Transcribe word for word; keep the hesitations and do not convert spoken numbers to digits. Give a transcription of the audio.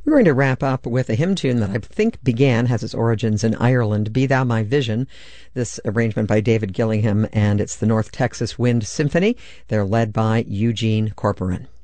We're going to wrap up with a hymn tune that I think began, has its origins in Ireland, Be Thou My Vision. This arrangement by David Gillingham, and it's the North Texas Wind Symphony. They're led by Eugene Corporon.